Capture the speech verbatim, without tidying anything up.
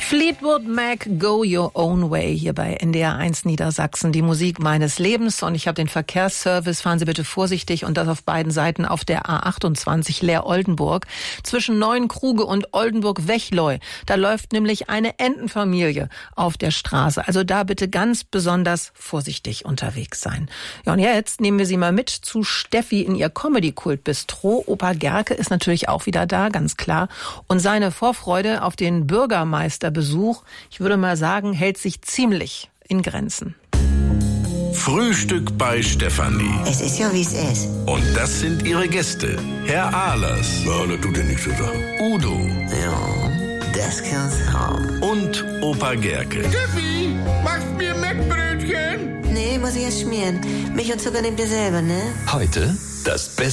Fleetwood Mac, Go Your Own Way, hier bei N D R eins Niedersachsen, die Musik meines Lebens. Und ich habe den Verkehrsservice, fahren Sie bitte vorsichtig, und das auf beiden Seiten auf der A achtundzwanzig Leer-Oldenburg. Zwischen Neuenkruge und Oldenburg-Wechleu, da läuft nämlich eine Entenfamilie auf der Straße. Also da bitte ganz besonders vorsichtig unterwegs sein. Ja, und jetzt nehmen wir Sie mal mit zu Steffi in ihr Comedy-Kult-Bistro. Opa Gerke ist natürlich auch wieder da, ganz klar. Und seine Vorfreude auf den Bürgermeisterbesuch, ich würde mal sagen, hält sich ziemlich in Grenzen. Frühstück bei Stefanie. Es ist ja, wie es ist. Und das sind ihre Gäste. Herr Ahlers. Ja, das tut dir nichts zu sagen. Udo. Ja, das kann's haben. Und Opa Gerke. Steffi, machst mir Mettbrötchen? Nee, muss ich erst schmieren. Milch und Zucker nehmt ihr selber, ne? Heute das Beste.